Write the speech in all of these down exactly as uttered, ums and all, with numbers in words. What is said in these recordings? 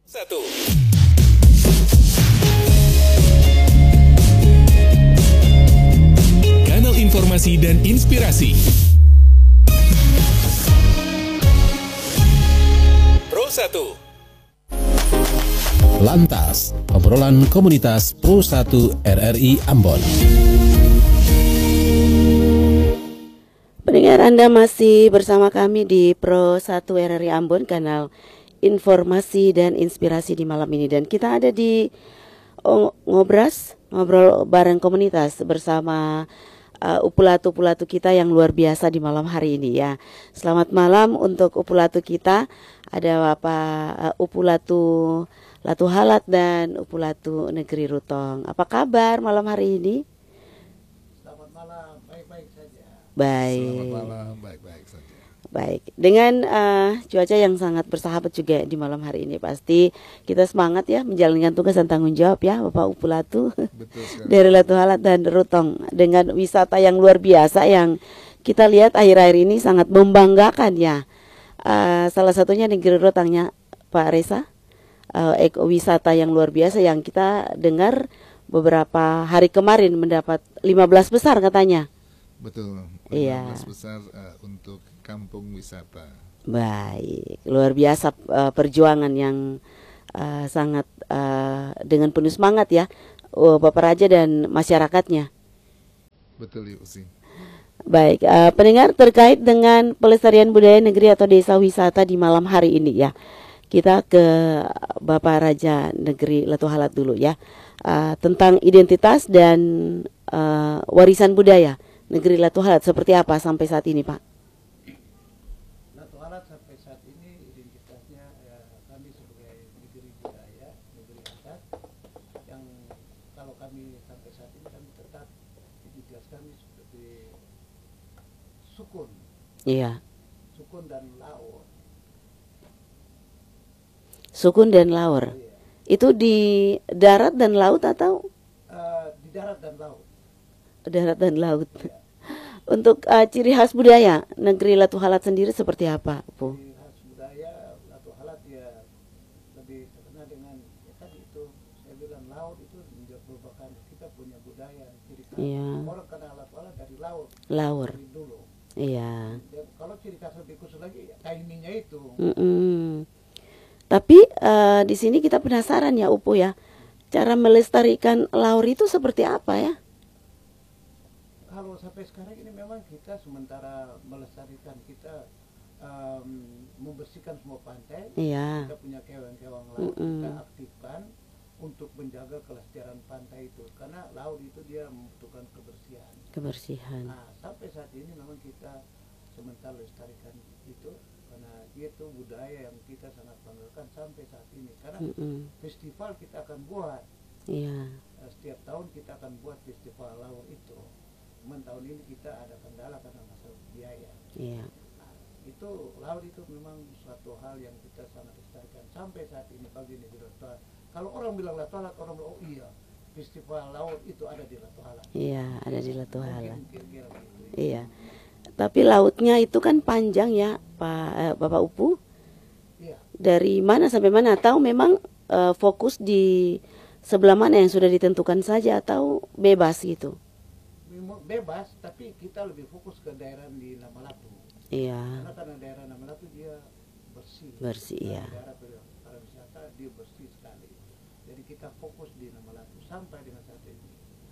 Satu. Kanal informasi dan inspirasi. Pro satu. Lantas, obrolan komunitas Pro satu R R I Ambon. Pendengar, Anda masih bersama kami di Pro satu R R I Ambon, kanal informasi dan inspirasi di malam ini. Dan kita ada di oh, Ngobras, ngobrol bareng komunitas bersama uh, upulatu-upulatu kita yang luar biasa di malam hari ini ya. Selamat malam untuk upulatu kita. Ada Bapak uh, Upulatu Latu Halat dan Upulatu Negeri Rutong. Apa kabar malam hari ini? Selamat malam, baik-baik saja. Baik. Selamat malam, baik-baik saja. Baik, dengan uh, cuaca yang sangat bersahabat juga di malam hari ini, pasti kita semangat ya menjalankan tugas dan tanggung jawab ya Bapak Upulatu dari Latu Halat dan Rutong, dengan wisata yang luar biasa yang kita lihat akhir-akhir ini sangat membanggakan ya. Uh, salah satunya Negeri Rutongnya Pak Reza, uh, ekowisata yang luar biasa yang kita dengar beberapa hari kemarin mendapat lima belas besar katanya. Betul, Iya. lima belas besar uh, untuk kampung wisata. Baik, luar biasa uh, perjuangan yang uh, sangat uh, dengan penuh semangat ya uh, Bapak Raja dan masyarakatnya. Betul, Ibu Usi. Baik, uh, pendengar, terkait dengan pelestarian budaya negeri atau desa wisata di malam hari ini ya, kita ke Bapak Raja Negeri Latu Halat dulu ya, uh, tentang identitas dan uh, warisan budaya negeri Latu Halat seperti apa sampai saat ini, Pak? Latu Halat sampai saat ini identitasnya ya, kami sebagai negeri budaya, negeri adat, yang kalau kami sampai saat ini kami tetap identitas kami seperti sukun, Iya. sukun dan laut. Sukun dan laur. Iya. Itu di darat dan laut atau Uh, di darat dan laut. darat dan laut? Iya. Untuk uh, ciri khas budaya negeri Latu Halat sendiri seperti apa, Bu? Ciri khas budaya Latu Halat ya lebih terkenal dengan ya tadi itu saya bilang laut itu merupakan kita punya budaya ciri khas. Iya. Orang kenal Latu Halat dari laut. Laur. Dari dulu. Iya. Dan kalau ciri khas lebih khusus lagi ya timingnya itu. Mm-mm. Tapi uh, di sini kita penasaran ya, Upu ya, cara melestarikan laur itu seperti apa ya? Kalau sampai sekarang ini memang kita sementara melestarikan kita um, membersihkan semua pantai. Iya. Kita punya kewan-kewan laut Mm-mm. kita aktifkan untuk menjaga kelestarian pantai itu karena laut itu dia membutuhkan kebersihan. Kebersihan. Nah, sampai saat ini memang kita sementara lestarikan itu karena dia itu budaya yang kita sangat banggakan sampai saat ini karena Mm-mm. festival kita akan buat. Iya. Uh, setiap tahun kita akan buat festival laut itu. Cuman tahun ini kita ada kendala karena masalah biaya. Iya. Nah, itu laut itu memang suatu hal yang kita sangat lestarikan sampai saat ini pagi ini di Latu Halat. Kalau orang bilang Latu Halat, orang bilang oh iya, festival laut itu ada di Latu Halat. Iya, ada di Latu Mungkin Halat. kira-kira begitu ya. Iya. Tapi lautnya itu kan panjang ya, Pak eh, Bapak Upu. Iya. Dari mana sampai mana? Atau memang eh, fokus di sebelah mana yang sudah ditentukan saja atau bebas gitu? Memang bebas, tapi kita lebih fokus ke daerah di Namalatu. Iya. Karena karena daerah Namalatu dia bersih. Bersih, Nah, iya. daerah pariwisata dia bersih sekali. Jadi kita fokus di Namalatu sampai dengan saat ini.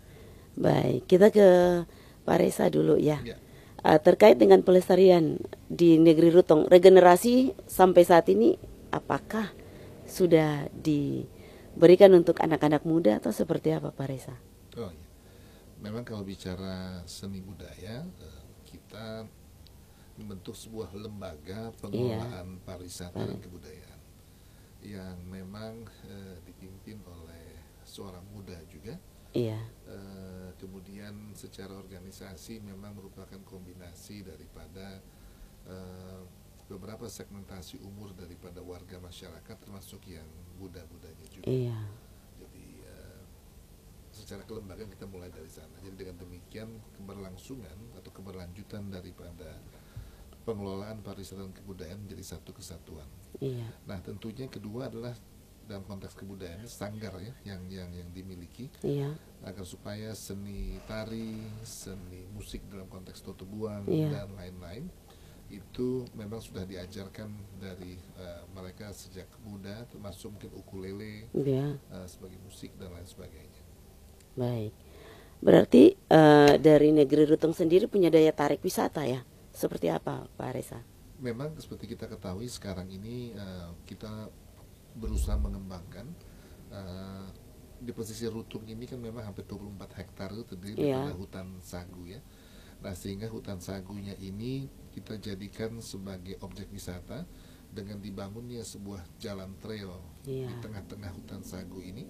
Baik, kita ke Pak Reza dulu ya. Ya. Uh, terkait dengan pelestarian di negeri Rutong, regenerasi sampai saat ini apakah sudah diberikan untuk anak-anak muda atau seperti apa, Pak Reza? Oh iya, memang kalau bicara seni budaya, eh, kita membentuk sebuah lembaga pengelolaan pariwisata dan kebudayaan yang memang eh, dipimpin oleh seorang muda juga. Iya. Eh, kemudian secara organisasi memang merupakan kombinasi daripada eh, beberapa segmentasi umur daripada warga masyarakat termasuk yang muda-mudanya juga. Iya. Jadi eh, secara kelembagaan kita mulai dari sana. Jadi dengan demikian keberlangsungan atau keberlanjutan daripada pengelolaan pariwisata dan kebudayaan menjadi satu kesatuan. Iya. Nah tentunya kedua adalah dalam konteks kebudayaan sanggar ya yang yang yang dimiliki, Iya. agar supaya seni tari, seni musik dalam konteks toto buang Iya. dan lain-lain itu memang sudah diajarkan dari uh, mereka sejak muda, termasuk mungkin ukulele Iya. uh, sebagai musik dan lain sebagainya. Baik. Berarti eh, dari negeri Ruteng sendiri punya daya tarik wisata ya? Seperti apa, Pak Reza? Memang seperti kita ketahui sekarang ini uh, kita berusaha mengembangkan uh, di pesisir Ruteng ini kan memang hampir dua puluh empat hektar itu terdiri Iya. daripada hutan sagu ya. Nah, sehingga hutan sagunya ini kita jadikan sebagai objek wisata dengan dibangunnya sebuah jalan trail Iya. di tengah-tengah hutan sagu ini.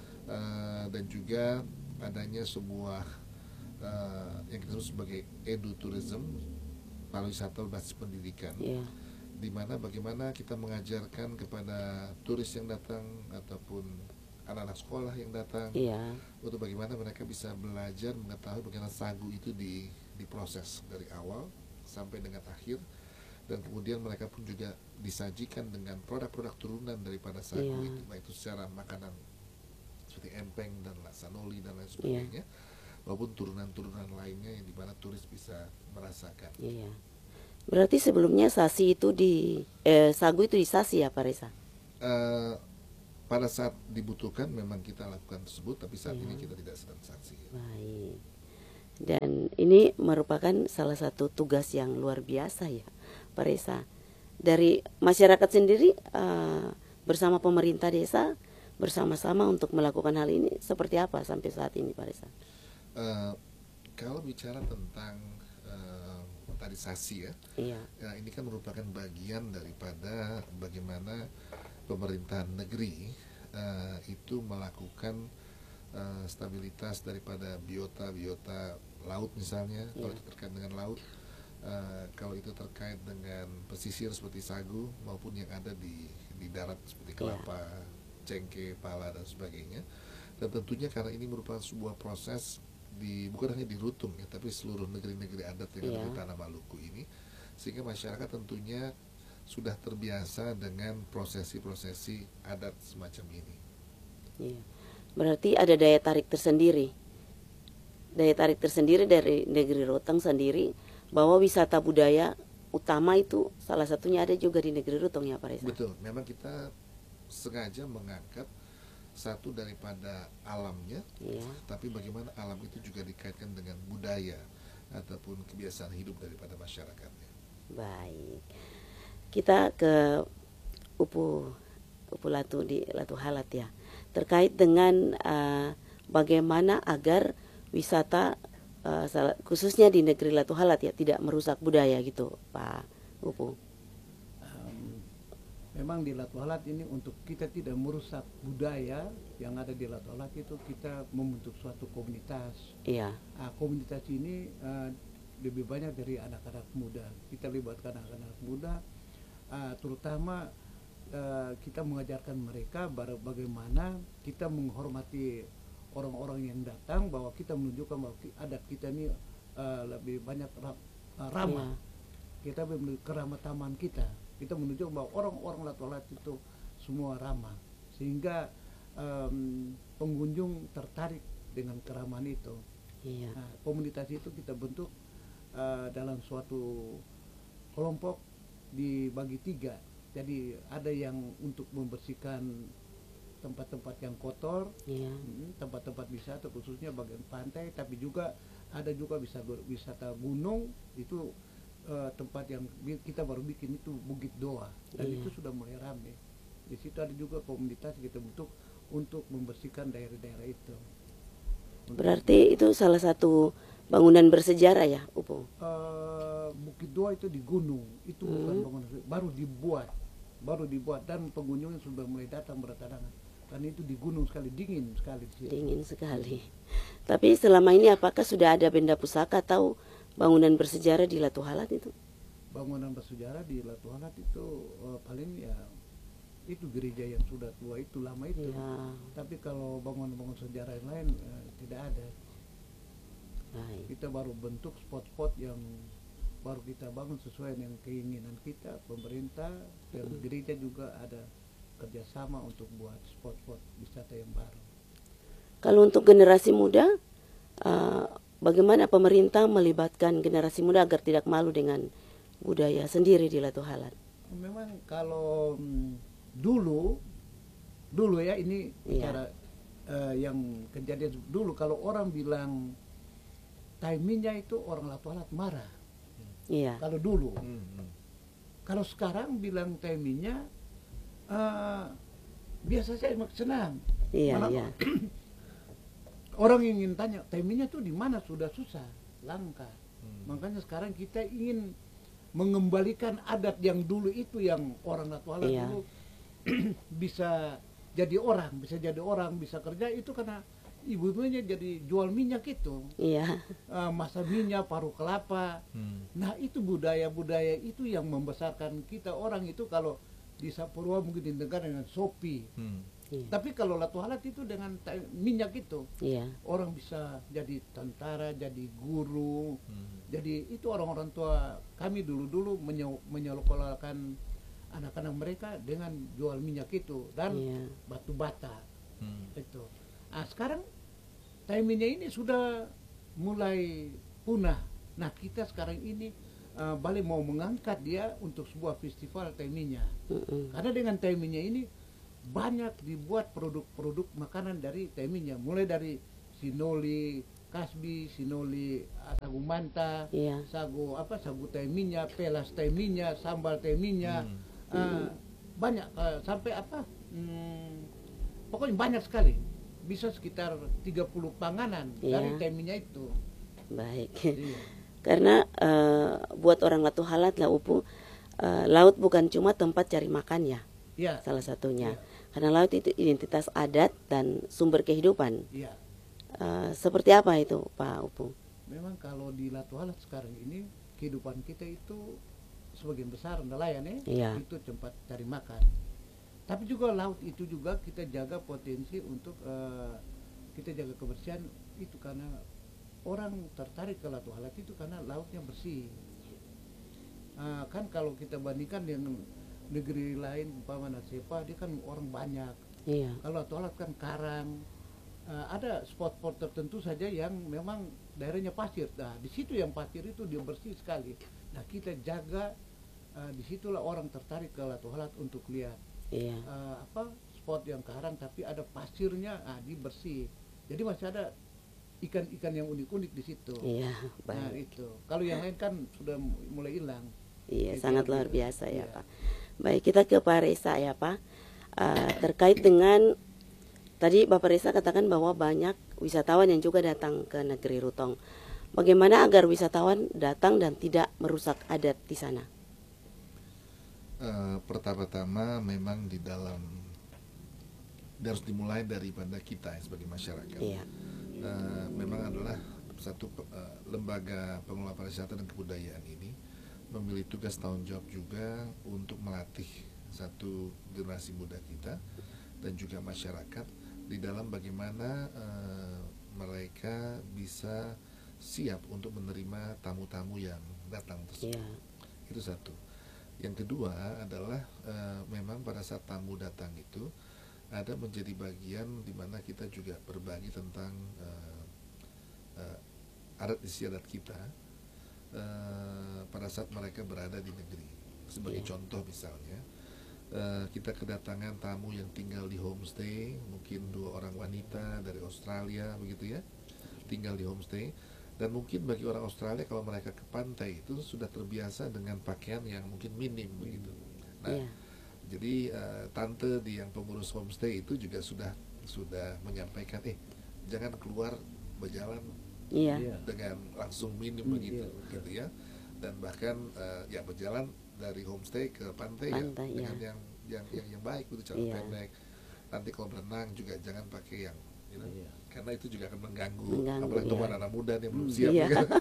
Uh, dan juga adanya sebuah uh, yang kita sebut sebagai edutourism, pariwisata berbasis pendidikan, Iya. di mana bagaimana kita mengajarkan kepada turis yang datang ataupun anak-anak sekolah yang datang, Iya. untuk bagaimana mereka bisa belajar mengetahui bagaimana sagu itu di, diproses dari awal sampai dengan akhir, dan kemudian mereka pun juga disajikan dengan produk-produk turunan daripada sagu Iya. itu, baik itu secara makanan seperti empeng dan sanoli dan lain sebagainya, maupun turunan-turunan lainnya yang dimana turis bisa merasakan. Iya. Berarti sebelumnya sasi itu di eh, sagu itu disasi ya, Pak Reza? Uh, pada saat dibutuhkan memang kita lakukan tersebut, tapi saat Iya. ini kita tidak sedang saksi. Baik. Dan ini merupakan salah satu tugas yang luar biasa ya, Pak Reza. Dari masyarakat sendiri uh, bersama pemerintah desa bersama-sama untuk melakukan hal ini seperti apa sampai saat ini, Pak Reza? Uh, kalau bicara tentang uh, tadi sasi ya, Iya. ya, ini kan merupakan bagian daripada bagaimana pemerintahan negeri uh, itu melakukan uh, stabilitas daripada biota-biota laut misalnya, Iya. kalau itu terkait dengan laut, uh, kalau itu terkait dengan pesisir seperti sagu maupun yang ada di di darat seperti kelapa, cengkeh, pala dan sebagainya. Dan tentunya karena ini merupakan sebuah proses di bukan hanya di Ruteng ya, tapi seluruh negeri-negeri adat yang ada Iya. di tanah Maluku ini, sehingga masyarakat tentunya sudah terbiasa dengan prosesi-prosesi adat semacam ini. Iya. Berarti ada daya tarik tersendiri. Daya tarik tersendiri dari negeri Ruteng sendiri, bahwa wisata budaya utama itu salah satunya ada juga di negeri Ruteng ya, Pak Reza? Betul, memang kita sengaja mengangkat satu daripada alamnya, Iya. tapi bagaimana alam itu juga dikaitkan dengan budaya ataupun kebiasaan hidup daripada masyarakatnya. Baik. Kita ke Upu Upu Latu di Latu Halat ya. Terkait dengan uh, bagaimana agar wisata uh, khususnya di negeri Latu Halat ya tidak merusak budaya gitu, Pak Upu. Memang di Latu Halat ini untuk kita tidak merusak budaya yang ada di Latu Halat, itu kita membentuk suatu komunitas. Iya. Nah, komunitas ini uh, lebih banyak dari anak-anak muda. Kita libatkan anak-anak muda, uh, terutama uh, kita mengajarkan mereka bagaimana kita menghormati orang-orang yang datang, bahwa kita menunjukkan bahwa adat kita ini uh, lebih banyak ram, uh, ramah. Iya. Kita menunjukkan keramataman kita. Kita menunjukkan bahwa orang-orang Latu Halat itu semua ramah, sehingga um, pengunjung tertarik dengan keramahan itu. Iya. Nah, komunitas itu kita bentuk uh, dalam suatu kelompok dibagi tiga. Jadi ada yang untuk membersihkan tempat-tempat yang kotor, Iya. hmm, tempat-tempat wisata khususnya bagian pantai, tapi juga ada juga wisata wisata gunung itu. Uh, tempat yang kita baru bikin itu Bukit Doa, dan Iya. itu sudah mulai ramai. Di situ ada juga komunitas kita bentuk untuk membersihkan daerah-daerah itu. Untuk Berarti itu salah satu bangunan bersejarah ya, Upu? uh, Bukit Doa itu di gunung, itu Hmm. bukan bangunan, baru dibuat, baru dibuat dan pengunjung sudah mulai datang berdatangan. Karena itu di gunung sekali, dingin sekali di situ. Dingin sekali. Tapi selama ini apakah sudah ada benda pusaka atau bangunan bersejarah di Latu Halat itu? Bangunan bersejarah di Latu Halat itu uh, paling ya itu gereja yang sudah tua itu, lama itu. Ya. Tapi kalau bangunan-bangunan sejarah yang lain uh, tidak ada. Baik. Kita baru bentuk spot-spot yang baru kita bangun sesuai dengan keinginan kita, pemerintah dan gereja juga ada kerjasama untuk buat spot-spot wisata yang baru. Kalau untuk generasi muda, uh, bagaimana pemerintah melibatkan generasi muda agar tidak malu dengan budaya sendiri di Latu Halat? Memang kalau mm, dulu, dulu ya ini Iya. cara uh, yang kejadian dulu kalau orang bilang Taiminya itu orang Latu Halat marah. Iya. Kalau dulu, Hmm, hmm. kalau sekarang bilang Taiminya uh, biasa saja senang. Iya, Malah iya. orang ingin tanya Taiminya tuh di mana, sudah susah, langka. Hmm. Makanya sekarang kita ingin mengembalikan adat yang dulu itu, yang orang Latu Halat Iya. dulu bisa jadi orang, bisa jadi orang, bisa kerja itu karena ibunya jadi jual minyak itu, Iya. uh, masak minyak, paruh kelapa. Hmm. Nah itu budaya-budaya itu yang membesarkan kita orang itu. Kalau di Sapurua mungkin didengar dengan sopi, Hmm. Iya. tapi kalau Latu Halat itu dengan ta- minyak itu Iya. orang bisa jadi tentara, jadi guru. Hmm. Jadi itu orang-orang tua kami dulu-dulu menye- menyekolahkan anak-anak mereka dengan jual minyak itu dan Iya. batu bata Hmm. itu. Nah, sekarang Taiminya ini sudah mulai punah. Nah kita sekarang ini uh, Bali mau mengangkat dia untuk sebuah festival Taiminya. Mm-mm. Karena dengan Taiminya ini banyak dibuat produk-produk makanan dari Taiminya, mulai dari sinoli kasbi, sinoli ah, sagu manta, Iya. sagu apa sagu Taiminya, pelas Taiminya, sambal Taiminya, Hmm. ah, banyak ah, sampai apa hmm, pokoknya banyak sekali, bisa sekitar tiga puluh panganan Iya. dari Taiminya itu. Baik. Iya. Karena eh, buat orang Latu Halat lah Upu, eh, laut bukan cuma tempat cari makan ya, Iya. salah satunya. Iya. Karena laut itu identitas adat dan sumber kehidupan. Iya. Eh, seperti apa itu Pak Upu? Memang kalau di Latu Halat sekarang ini kehidupan kita itu sebagian besar nelayan ya, Iya. itu tempat cari makan. Tapi juga laut itu juga kita jaga potensi untuk eh, kita jaga kebersihan itu, karena orang tertarik ke Latu Halat itu karena lautnya bersih. Ah, kan kalau kita bandingkan dengan negeri lain umpama Nasepa, dia kan orang banyak. Iya. Kalau Latu Halat kan karang. Uh, ada spot-spot tertentu saja yang memang daerahnya pasir. Nah, di situ yang pasir itu dia bersih sekali. Nah, kita jaga uh, disitulah orang tertarik ke Latu Halat untuk lihat Iya. uh, apa spot yang karang tapi ada pasirnya, ah, di bersih. Jadi masih ada ikan-ikan yang unik-unik di situ. Iya. Nah, Baik. itu. Kalau yang lain kan sudah mulai hilang. Iya, Itu sangat yang luar itu. biasa ya Iya. Pak. Baik, kita ke Pak Reza ya Pak. Eh, terkait dengan tadi Bapak Reza katakan bahwa banyak wisatawan yang juga datang ke negeri Rutong. Bagaimana agar wisatawan datang dan tidak merusak adat di sana? Eh, pertama-tama memang di dalam harus dimulai daripada kita ya, sebagai masyarakat. Iya. Eh, memang adalah satu eh, lembaga pengelola pariwisata dan kebudayaan ini memiliki tugas tanggung jawab juga untuk melatih satu generasi muda kita dan juga masyarakat di dalam bagaimana uh, mereka bisa siap untuk menerima tamu-tamu yang datang tersebut. Iya. Itu satu. Yang kedua adalah uh, memang pada saat tamu datang itu ada menjadi bagian di mana kita juga berbagi tentang uh, uh, adat istiadat kita uh, pada saat mereka berada di negeri. Sebagai Iya. contoh misalnya, Uh, kita kedatangan tamu yang tinggal di homestay, mungkin dua orang wanita dari Australia begitu ya, tinggal di homestay. Dan mungkin bagi orang Australia kalau mereka ke pantai itu sudah terbiasa dengan pakaian yang mungkin minim begitu. Nah, Iya. jadi uh, tante di yang pengurus homestay itu juga sudah sudah menyampaikan, eh jangan keluar berjalan Iya. Iya. dengan langsung minim Hmm, begitu, iya, gitu ya. Dan bahkan uh, ya berjalan dari homestay ke pantai, Pantai, ya dengan iya. yang yang yang yang baik, itu celana Iya. pendek. Nanti kalau berenang juga jangan pakai yang, you know, Iya. karena itu juga akan mengganggu, Mengganggu, apalagi iya. untuk anak muda yang belum Hmm, siap. iya. ya.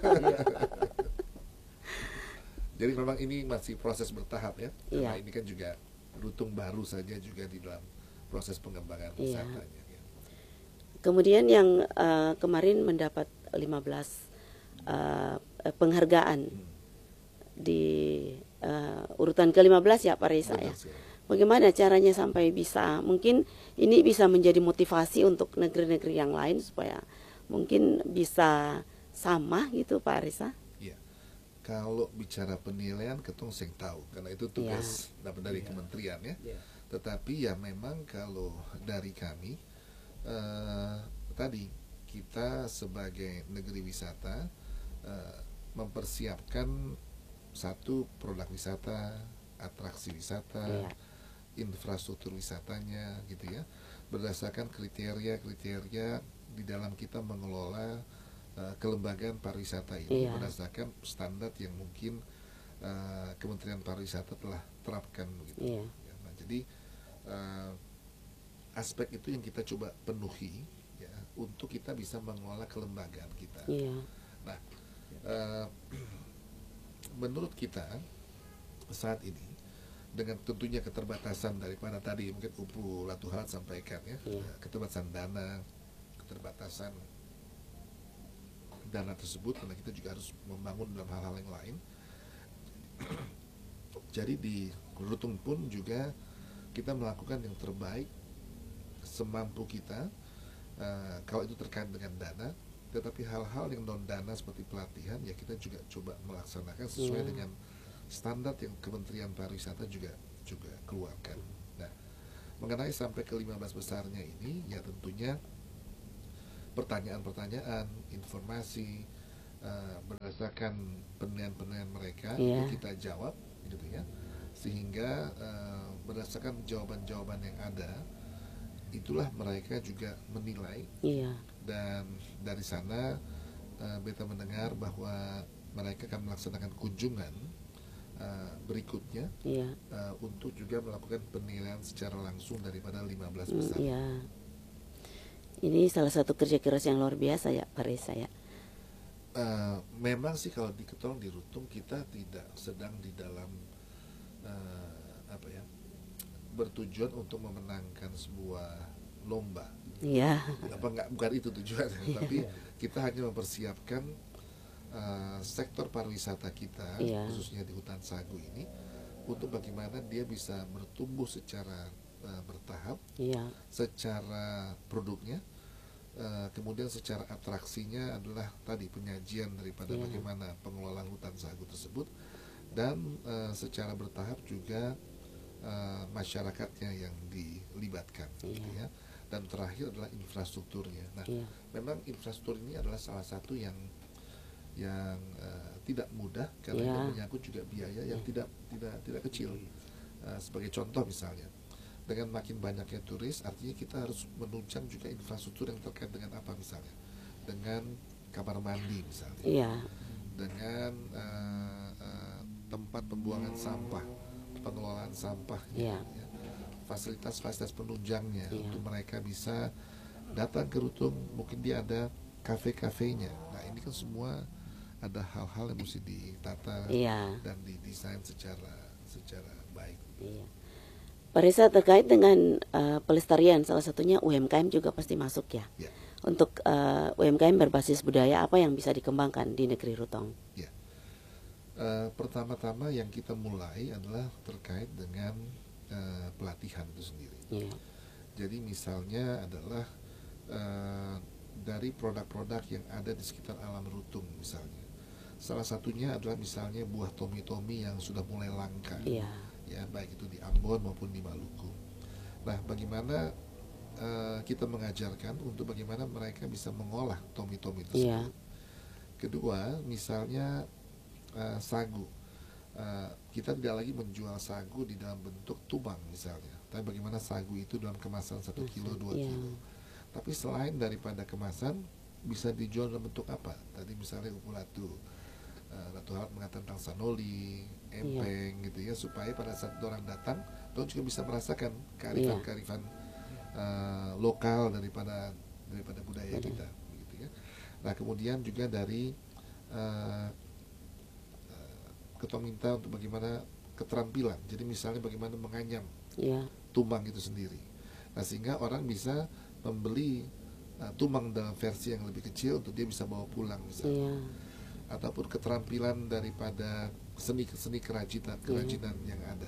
Jadi memang ini masih proses bertahap ya, karena Iya. ini kan juga Rutong baru saja juga di dalam proses pengembangan Iya. wisatanya. Ya. Kemudian yang eh, kemarin mendapat lima belas eh, penghargaan Hmm. di eh, urutan ke lima belas ya Pak Reza ya. Betul, sih. bagaimana caranya sampai bisa, mungkin ini bisa menjadi motivasi untuk negeri-negeri yang lain supaya mungkin bisa sama gitu Pak Risa. Iya. Kalau bicara penilaian ketong sing tahu karena itu tugas Ya. dapat dari Ya. kementerian ya. Ya. Tetapi ya memang kalau dari kami eh, tadi kita sebagai negeri wisata eh, mempersiapkan satu produk wisata, atraksi wisata, Ya. infrastruktur wisatanya gitu ya, berdasarkan kriteria-kriteria di dalam kita mengelola uh, kelembagaan pariwisata ini Iya. berdasarkan standar yang mungkin uh, Kementerian Pariwisata telah terapkan begitu. Iya. Ya, nah, jadi uh, aspek itu yang kita coba penuhi ya untuk kita bisa mengelola kelembagaan kita. Iya. Nah, uh, menurut kita saat ini dengan tentunya keterbatasan daripada tadi mungkin Upu Latuhalat sampaikan ya, Iya. keterbatasan dana, keterbatasan dana tersebut karena kita juga harus membangun dalam hal-hal yang lain. Jadi di Rutung pun juga kita melakukan yang terbaik semampu kita uh, kalau itu terkait dengan dana, tetapi hal-hal yang non dana seperti pelatihan ya kita juga coba melaksanakan sesuai Iya. dengan standar yang Kementerian Pariwisata juga juga keluarkan. Nah, mengenai sampai ke lima belas besarnya ini ya tentunya pertanyaan-pertanyaan, informasi uh, berdasarkan penilaian-penilaian mereka Iya. itu kita jawab gitu ya. Sehingga uh, berdasarkan jawaban-jawaban yang ada itulah mereka juga menilai. Iya. Dan dari sana uh, beta mendengar bahwa mereka akan melaksanakan kunjungan uh, berikutnya Iya. uh, untuk juga melakukan penilaian secara langsung daripada lima belas Hmm, besar. iya. Ini salah satu kerja keras yang luar biasa ya Pak Risa ya. Uh, memang sih kalau di Ketong di Rutung kita tidak sedang di dalam uh, apa ya bertujuan untuk memenangkan sebuah lomba. Iya. Apa enggak, bukan itu tujuannya, tapi kita hanya mempersiapkan uh, sektor pariwisata kita Iya. khususnya di hutan sagu ini untuk bagaimana dia bisa bertumbuh secara uh, bertahap, Iya. secara produknya, uh, kemudian secara atraksinya adalah tadi penyajian daripada Iya. bagaimana pengelolaan hutan sagu tersebut, dan uh, secara bertahap juga uh, masyarakatnya yang dilibatkan, Iya. gitu ya. Dan terakhir adalah infrastrukturnya. Nah, Iya. memang infrastruktur ini adalah salah satu yang yang uh, tidak mudah karena Iya. itu menyangkut juga biaya yang tidak tidak tidak kecil. Uh, sebagai contoh misalnya, dengan makin banyaknya turis, artinya kita harus menunjang juga infrastruktur yang terkait dengan apa misalnya, dengan kamar mandi misalnya, Iya. dengan uh, uh, tempat pembuangan sampah, pengelolaan sampah, Iya. ya, fasilitas-fasilitas penunjangnya Iya. untuk mereka bisa datang ke Rutung, mungkin dia ada kafe-kafenya. Nah ini kan semua ada hal-hal yang mesti ditata Iya. dan didesain secara secara baik. Iya. Pak Risa, terkait dengan uh, pelestarian, salah satunya U M K M juga pasti masuk ya. Ya. Untuk uh, U M K M berbasis budaya, apa yang bisa dikembangkan di negeri Rutong? Ya. Uh, pertama-tama yang kita mulai adalah terkait dengan uh, pelatihan itu sendiri. Iya. Jadi misalnya adalah uh, dari produk-produk yang ada di sekitar alam Rutung misalnya. Salah satunya adalah misalnya buah tomi-tomi yang sudah mulai langka. Iya. Ya, baik itu di Ambon maupun di Maluku. Nah, bagaimana uh, kita mengajarkan untuk bagaimana mereka bisa mengolah tomi-tomi tersebut. Iya. Kedua, misalnya uh, sagu. Uh, kita tidak lagi menjual sagu di dalam bentuk tubang misalnya, tapi bagaimana sagu itu dalam kemasan satu kilo, dua Iya. kilo. Tapi selain daripada kemasan, bisa dijual dalam bentuk apa? Tadi misalnya Upu Latu, uh, Latu Halat mengatakan tentang sanoli, empeng, gitu ya, supaya pada saat orang datang, orang juga bisa merasakan kearifan-kearifan uh, lokal daripada daripada budaya Betul. kita, gitu ya. Nah kemudian juga dari uh, Ketong minta untuk bagaimana keterampilan. Jadi misalnya bagaimana menganyam Iya. tumbang itu sendiri. Nah sehingga orang bisa membeli uh, tumbang dalam versi yang lebih kecil untuk dia bisa bawa pulang misalnya. Iya. Ataupun keterampilan daripada seni-seni kerajinan kerajinan yang ada.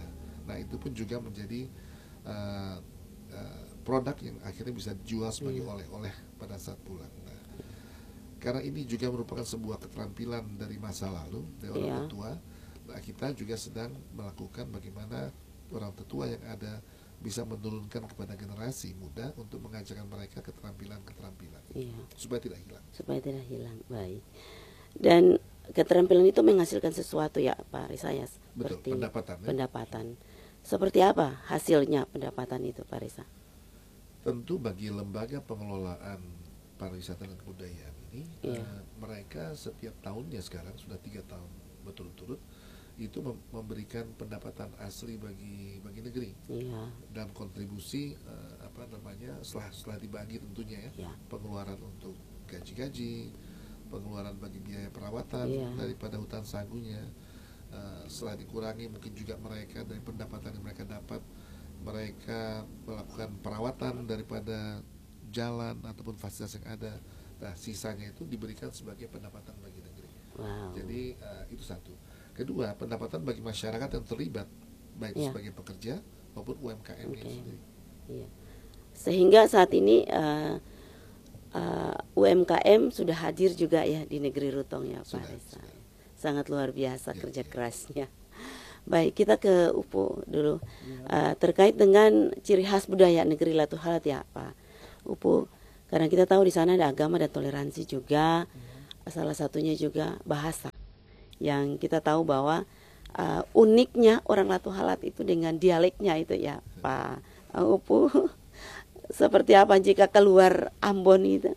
Nah itu pun juga menjadi uh, uh, produk yang akhirnya bisa dijual sebagai Iya. oleh-oleh pada saat pulang. Nah, karena ini juga merupakan sebuah keterampilan dari masa lalu dari orang Iya. tetua. Nah, kita juga sedang melakukan bagaimana orang tetua yang ada bisa menurunkan kepada generasi muda untuk mengajarkan mereka keterampilan-keterampilan Iya. supaya tidak hilang. Supaya tidak hilang. Baik. Dan keterampilan itu menghasilkan sesuatu ya Pak Risa ya, Betul, seperti pendapatan, ya. pendapatan. Seperti apa hasilnya pendapatan itu Pak Risa? Tentu bagi lembaga pengelolaan pariwisata dan kebudayaan ini, Iya. eh, mereka setiap tahunnya sekarang sudah tiga tahun berturut-turut itu mem- memberikan pendapatan asli bagi bagi negeri Iya. dan kontribusi eh, apa namanya setelah setelah dibagi tentunya ya, Iya. pengeluaran untuk gaji-gaji, pengeluaran bagi biaya perawatan Iya. daripada hutan sagunya, eh, setelah dikurangi mungkin juga mereka dari pendapatan yang mereka dapat mereka melakukan perawatan daripada jalan ataupun fasilitas yang ada. Nah sisanya itu diberikan sebagai pendapatan bagi negeri. Wow. Jadi uh, itu satu. Kedua, pendapatan bagi masyarakat yang terlibat baik Iya. sebagai pekerja maupun U M K M-nya Oke. sendiri. Iya. Sehingga saat ini uh, uh, U M K M sudah hadir juga ya di negeri Rutong ya Pak Sudah, Risa. sudah. Sangat luar biasa Ya, kerja ya. kerasnya. Baik, kita ke Upu dulu. Uh, terkait dengan ciri khas budaya negeri Latu Halat ya Pak Upu. Karena kita tahu di sana ada agama dan toleransi juga. Salah satunya juga bahasa. Yang kita tahu bahwa uh, uniknya orang Latu Halat itu dengan dialeknya itu ya Pak Upu. Seperti apa jika keluar Ambon itu?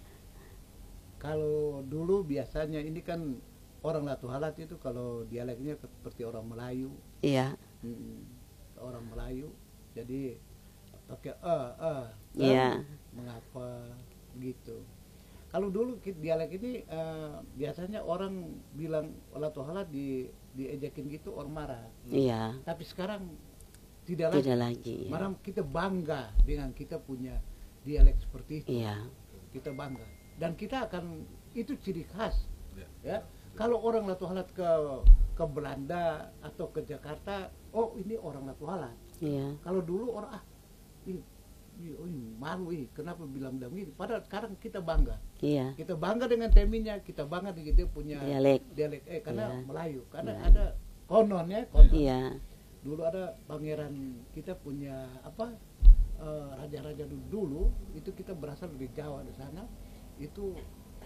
Kalau dulu biasanya ini kan orang Latu Halat itu kalau dialeknya seperti orang Melayu, Iya, mm, orang Melayu, jadi pakai eh eh Iya. mengapa gitu. Kalau dulu ki- dialek ini eh, biasanya orang bilang Latu Halat di diejekin gitu orang marah. iya, Tapi sekarang tidak lagi. tidak lagi. Iya. Malah kita bangga dengan kita punya dialek seperti itu. Iya, Kita bangga dan kita akan itu ciri khas Ya. ya. Kalau orang Latu Halat ke ke Belanda atau ke Jakarta, oh ini orang Latu Halat. iya, Kalau dulu orang ah ini, ini, oh, ini malu ini kenapa bilang begini, padahal sekarang kita bangga. iya, Kita bangga dengan teminya, kita bangga dengan dia punya Dialek. dialek eh karena Iya. Melayu, karena Iya. ada konon ya, konon. iya, Dulu ada pangeran kita punya apa eh, raja-raja dulu, dulu itu kita berasal dari Jawa di sana, itu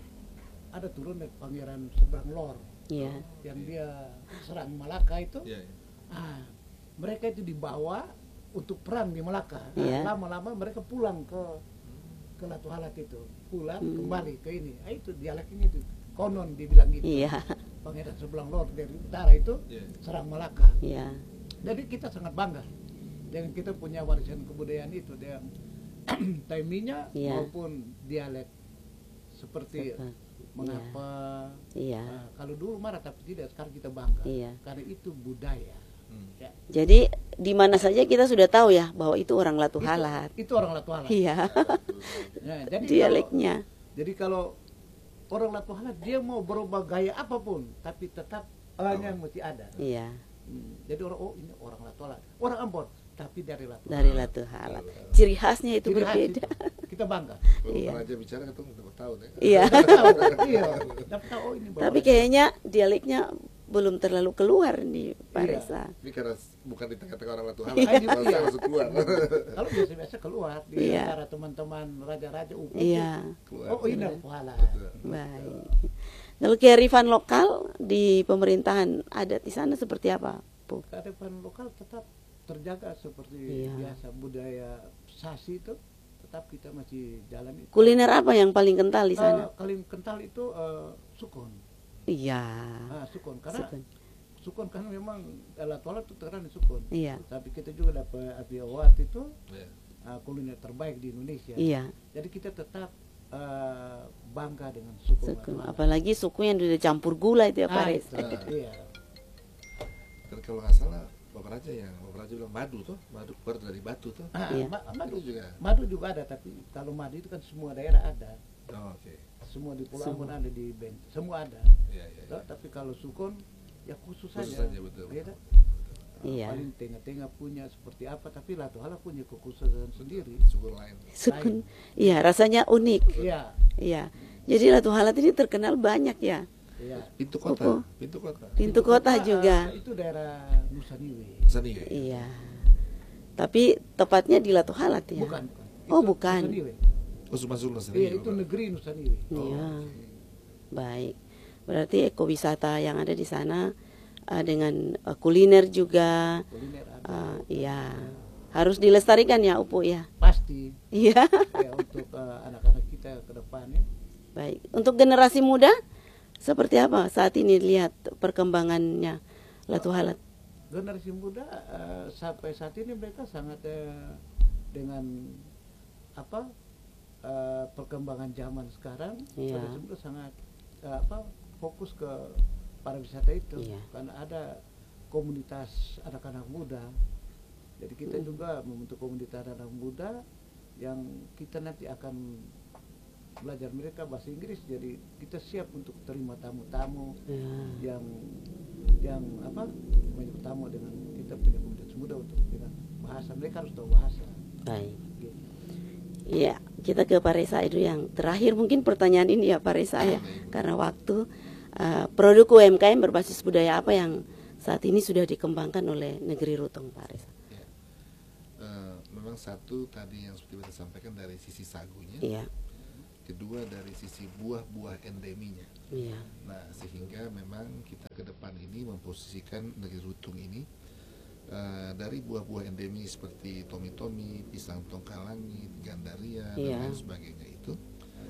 ada turun dari pangeran seberang lor iya, yang dia serang Malaka itu. Iya, iya. Ah, mereka itu dibawa untuk perang di Malaka. Nah, Iya. lama-lama mereka pulang ke ke Latu Halat itu, pulang Hmm. kembali ke ini. Ah, itu dialeknya itu konon dibilang gitu. iya, Pangeran seberang lor dari utara itu Iya. serang Malaka. iya, Jadi kita sangat bangga dengan kita punya warisan kebudayaan itu, dia taiminya Iya. maupun dialek seperti Seperti, mengapa. iya. Nah, kalau dulu marah tapi tidak, sekarang kita bangga Iya. karena itu budaya. Hmm. Ya. Jadi di mana saja kita sudah tahu ya bahwa itu orang Latu Halat. Itu, itu orang Latu Halat. Iya, Nah, jadi dialeknya. Kalau, jadi kalau orang Latu Halat dia mau berubah gaya apapun, tapi tetap hanya mesti ada. Iya, Hmm, Jadi orang oh ini orang Latu Halat, orang Ambon, tapi dari Latu dari Latu Halat. Ciri khasnya itu Ciri khas berbeda. itu. Kita bangga. Kalau Iya. raja bicara ketemu dapat tahun ya. Iya. Tahu, iya. Dapat tahu oh ini bawa Tapi orang. kayaknya dialeknya belum terlalu keluar nih Pak Iya. Resa. Ini karena bukan di tengah-tengah orang Latu Iya. Halat, kalau saya langsung keluar. Kalau biasa-biasa keluar di Iya. antara teman-teman raja-raja umum. Iya, Keluar. Oh ini Latu Halat. Betul. baik. Kalau kearifan lokal di pemerintahan adat di sana seperti apa, Bu? Kearifan lokal tetap terjaga seperti Iya. biasa, budaya Sasi itu tetap kita masih jalan itu. Kuliner apa yang paling kental di Eh, sana? paling kental itu eh, sukun. Iya. Ah, sukun karena Sukun. sukun kan memang Latu Halat itu terkenal di sukun. Iya. Tapi kita juga dapat Api Award itu Iya. uh, kuliner terbaik di Indonesia. Iya. Jadi kita tetap uh, bangga dengan suku Suku. Latu Halat. Apalagi suku yang udah campur gula itu ya Pak Ah, Resa. itu, iya. Dan kalau nggak salah Bapak Raja yang Bapak Raja bilang madu tuh, madu keluar dari batu tuh. Ah, Iya. ma- madu Itu juga. madu juga ada, tapi kalau madu itu kan semua daerah ada. Oh, oke. Semua di Pulau Semua. Ambon ada, di Bent, semua ada. Iya, iya, iya. Tapi kalau sukun ya khusus, Khusus saja. saja, betul. Beda. Iya. Paling tengah-tengah punya seperti apa, tapi Latu Halak punya kekhususan sendiri. Syukur lain. Sukun. Iya, rasanya unik. Iya, Iya. Jadi Latu Halat ini terkenal banyak ya. iya. Pintu Opo. kota, pintu kota. Pintu kota juga. eh, Itu daerah Nusa Niwe. Sani ya? Iya. Tapi tepatnya di Latu Halat ya. Bukan. Oh, Itu bukan. Nusa Niwe. Oh, masuk Sani. Iya, itu negeri Nusa Niwe. Iya. Baik. Berarti ekowisata yang ada di sana uh, dengan uh, kuliner juga. Kuliner ada. Uh, iya. Harus dilestarikan ya, Upu ya. Pasti. Iya. Ya, untuk eh, anak-anak kita ke depannya. Baik. Untuk generasi muda seperti apa saat ini lihat perkembangannya Latu Halat? Generasi muda eh, sampai saat ini mereka sangat eh, dengan apa eh, perkembangan zaman sekarang, Iya. generasi muda sangat eh, apa fokus ke pariwisata itu, Iya. karena ada komunitas anak-anak muda. Jadi kita juga membentuk komunitas anak muda yang kita nanti akan belajar mereka bahasa Inggris. Jadi kita siap untuk terima tamu-tamu Ya. yang yang apa banyak tamu dengan kita punya komunitas muda untuk dengan bahasa, mereka harus tahu bahasa. Baik. Gitu. Iya, kita ke Pak Reza itu yang terakhir mungkin pertanyaan ini ya Pak Reza ya, karena waktu. Uh, produk U M K M berbasis budaya apa yang saat ini sudah dikembangkan oleh negeri Rutong, Pak Reza? Ya. Eh, memang satu tadi yang seperti kita sampaikan dari sisi sagunya, Iya, kedua dari sisi buah-buah endeminya. iya, Nah, sehingga memang kita ke depan ini memposisikan negeri Rutong ini uh, dari buah-buah endemi seperti tomi-tomi, pisang tongkalangi, gandaria, Iya. dan lain sebagainya itu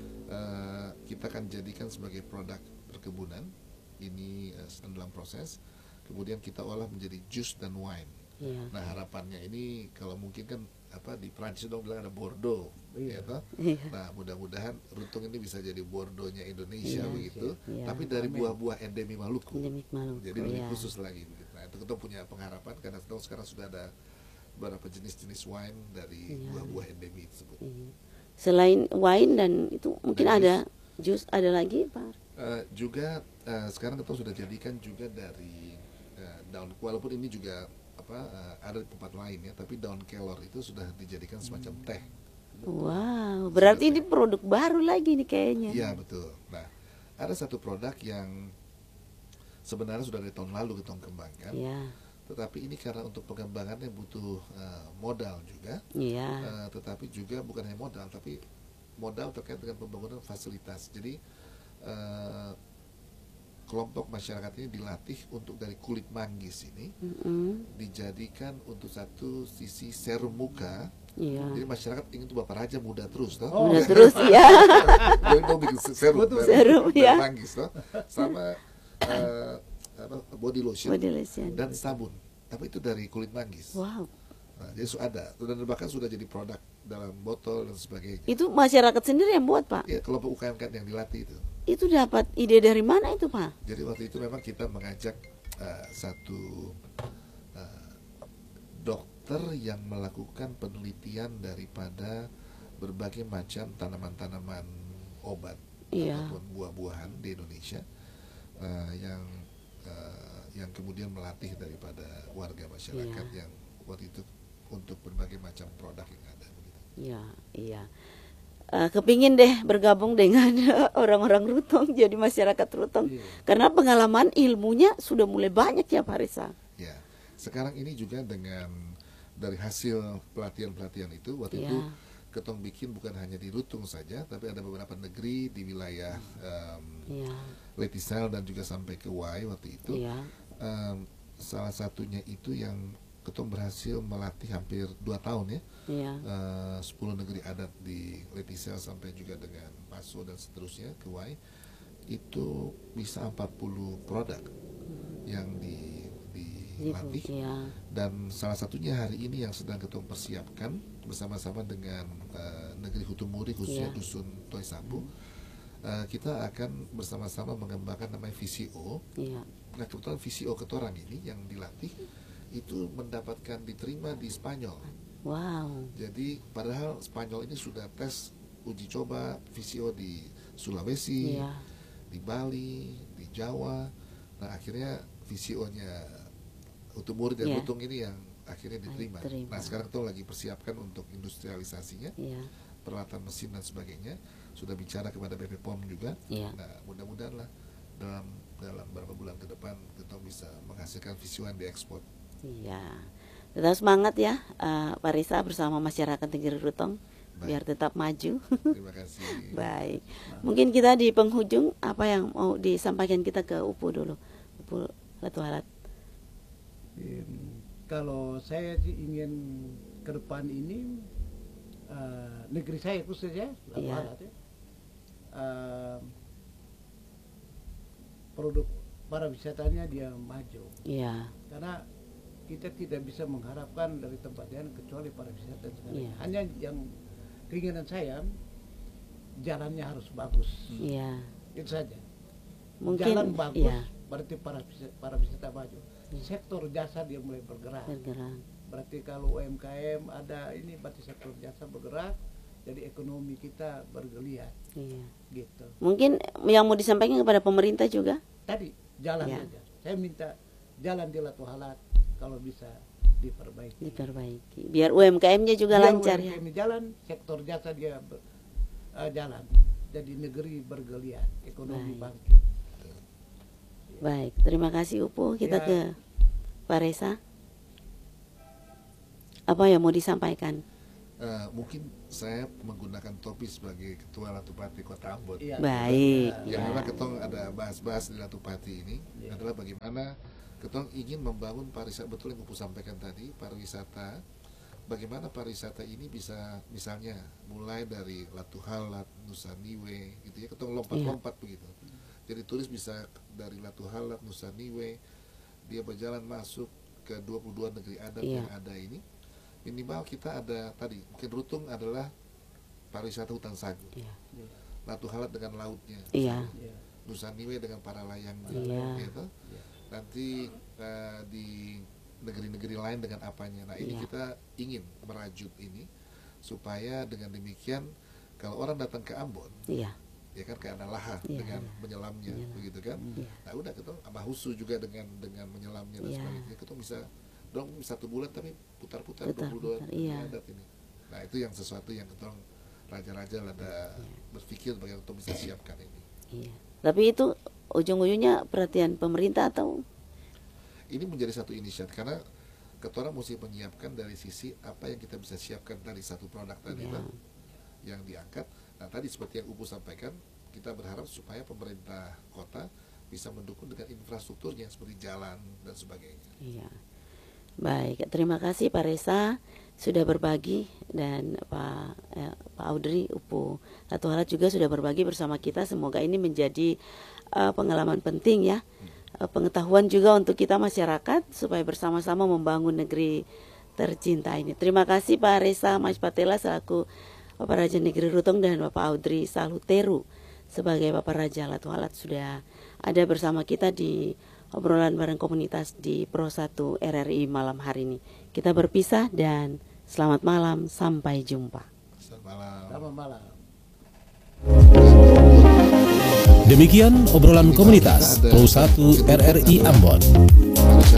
uh, kita akan jadikan sebagai produk perkebunan. Ini uh, sedang dalam proses. Kemudian kita olah menjadi jus dan wine. iya. Nah, harapannya ini kalau mungkin kan apa di Prancis dong bilang ada Bordeaux, Iya. ya toh? Iya. Nah, mudah-mudahan Rutong ini bisa jadi Bordeaux-nya Indonesia Iya, begitu, iya. tapi dari Amin. buah-buah endemi Maluku. Endemik Maluku. Jadi lebih Iya. khusus lagi begitu. Nah, itu kita punya pengharapan karena kita sekarang sudah ada beberapa jenis-jenis wine dari Iya. buah-buah endemi tersebut. Iya. Selain wine dan itu mungkin Dan ada jus ada lagi, Pak? Eh, juga eh, sekarang kita sudah jadikan juga dari eh, daun, walaupun ini juga apa eh, ada di tempat lain ya, tapi daun kelor itu sudah dijadikan semacam teh. Wow, berarti ini produk baru lagi nih kayaknya. Iya, betul. Nah, ada satu produk yang sebenarnya sudah dari tahun lalu kita kembangkan, Iya, tetapi ini karena untuk pengembangannya butuh eh, modal juga, iya, eh, tetapi juga bukan hanya modal, tapi modal terkait dengan pembangunan fasilitas. Jadi eh, kelompok masyarakat ini dilatih untuk dari kulit manggis ini Mm-mm. dijadikan untuk satu sisi serum muka. Iya. Jadi masyarakat ingin tuh bapak raja muda terus, toh. Oh. Udah terus ya. Jadi mau bikin serum, Betul. dari, Serum, dari ya. manggis, toh. Sama eh, apa, body lotion Body lotion. dan sabun. Tapi itu dari kulit manggis. Wow. Nah, jadi sudah ada, dan bahkan sudah jadi produk dalam botol dan sebagainya. Itu masyarakat sendiri yang buat, Pak? Ya, kelompok U K M kan yang dilatih itu. Itu dapat ide dari mana itu, Pak? Jadi waktu itu memang kita mengajak uh, satu uh, dokter yang melakukan penelitian daripada berbagai macam tanaman-tanaman obat Iya. ataupun buah-buahan di Indonesia, uh, yang uh, yang kemudian melatih daripada warga masyarakat Iya. yang waktu itu untuk berbagai macam produk yang ada. Begitu. Iya, iya. Uh, kepingin deh bergabung dengan orang-orang Rutong jadi masyarakat Rutong Iya. karena pengalaman ilmunya sudah mulai banyak ya, Pak Reza. Ya, sekarang ini juga dengan dari hasil pelatihan-pelatihan itu waktu Iya. itu ketong bikin bukan hanya di Rutong saja, tapi ada beberapa negeri di wilayah um, Iya, Letisel dan juga sampai ke Wai waktu itu. iya, Um, salah satunya itu yang ketong berhasil melatih hampir dua tahun ya, iya, uh, sepuluh negeri adat di Letisel sampai juga dengan Paso dan seterusnya ke Wai, itu bisa empat puluh produk yang di dilatih. iya, Dan salah satunya hari ini yang sedang ketong persiapkan bersama-sama dengan uh, negeri Hutumuri khususnya Iya. dusun Toy Sabu, uh, kita akan bersama-sama mengembangkan namanya V C O. iya. Nah, kebetulan V C O ketorang ini yang dilatih itu mendapatkan diterima di Spanyol. Wow. Jadi padahal Spanyol ini sudah tes uji coba V C O di Sulawesi, Iya. di Bali, di Jawa. Nah, akhirnya V C O-nya untuk murid dan Iya. lutung ini yang akhirnya diterima. Diterima. Nah sekarang kita lagi persiapkan untuk industrialisasinya, Iya. peralatan mesin dan sebagainya. Sudah bicara kepada B P P O M juga. Iya. Nah mudah-mudahan lah dalam dalam beberapa bulan ke depan kita bisa menghasilkan visuan di ekspor. Iya. Tetap semangat ya, uh, Pak Risa bersama masyarakat Negeri Rutong, Baik. biar tetap maju. Terima kasih. Baik. Mungkin kita di penghujung apa yang mau disampaikan kita ke U P U dulu, U P U Latu Halat. Em, kalau saya sih ingin ke depan ini uh, negeri saya khususnya Latu Iya. Halat ya, uh, produk para wisatanya dia maju, Iya. karena kita tidak bisa mengharapkan dari tempat lain kecuali para wisata sekarang. Iya. Hanya yang keinginan saya jalannya harus bagus, Iya. itu saja. Mungkin Jalan bagus iya, berarti para wisata, para wisata maju. Sektor jasa dia mulai bergerak. bergerak. Berarti kalau U M K M ada ini berarti sektor jasa bergerak, jadi ekonomi kita bergeliat Iya. gitu. Mungkin yang mau disampaikan kepada pemerintah juga. Tadi jalan Ya. saja. Saya minta jalan di Latu Halat kalau bisa diperbaiki. Diperbaiki biar U M K M-nya juga Biar lancar U M K ya. M jalan, sektor jasa dia ber- eh, jalan. Jadi negeri bergeliat, ekonomi Baik. bangkit. Baik, terima kasih U P U. Kita Ya. ke Pak Resa. Apa yang mau disampaikan? Eh, mungkin saya menggunakan topi sebagai ketua Latupati Kota Ambon. Iya. Baik. Yang Ya. memang ketong ada bahas-bahas di Latupati ini Iya. adalah bagaimana ketong ingin membangun pariwisata, betul yang Upu sampaikan tadi, pariwisata. Bagaimana pariwisata ini bisa misalnya mulai dari Latu Halat, Nusa Niue, gitu ya, ketong lompat-lompat begitu. Jadi turis bisa dari Latu Halat, Nusa Niue, dia berjalan masuk ke dua puluh dua negeri adat Iya. yang ada ini. Minimal kita ada tadi, mungkin Rutung adalah pariwisata hutan sagu. Iya. Latu Halat dengan lautnya. Iya. Iya. Nusa Niue dengan para layangnya, Iya. gitu. Nanti eh, di negeri-negeri lain dengan apanya. Nah ini Iya. kita ingin merajut ini supaya dengan demikian kalau orang datang ke Ambon, Iya. ya kan ke Analaha Iya. dengan menyelamnya, Menyelam. begitu kan? Iya. Nah udah kita sama Husu juga dengan dengan menyelamnya dan Iya. sebagainya. Kita bisa dong satu bulan tapi putar-putar dua puluh dua Putar-putar, iya. adat ini. Nah itu yang sesuatu yang kita raja-raja ada berpikir bagaimana untuk bisa siapkan ini. Iya. Tapi itu ujung-ujungnya perhatian pemerintah atau Ini menjadi satu inisiatif karena ketua mesti menyiapkan dari sisi apa yang kita bisa siapkan dari satu produk tadi Iya. Bang, yang diangkat. Nah tadi seperti yang Upu sampaikan, kita berharap supaya pemerintah kota bisa mendukung dengan infrastrukturnya seperti jalan dan sebagainya. Iya. Baik, terima kasih Pak Resa sudah berbagi dan Pak eh, Pak Audrey U P U Latu Halat juga sudah berbagi bersama kita. Semoga ini menjadi eh, pengalaman penting ya, eh, pengetahuan juga untuk kita masyarakat supaya bersama-sama membangun negeri tercinta ini. Terima kasih Pak Resa Mas Patela selaku Bapak Raja Negeri Rutong dan Bapak Audrey Saluteru sebagai Bapak Raja Latu Halat sudah ada bersama kita di obrolan bareng komunitas di Pro satu R R I malam hari ini. Kita berpisah dan selamat malam, sampai jumpa. Selamat malam. Selamat malam. Demikian obrolan komunitas Pro satu R R I Ambon.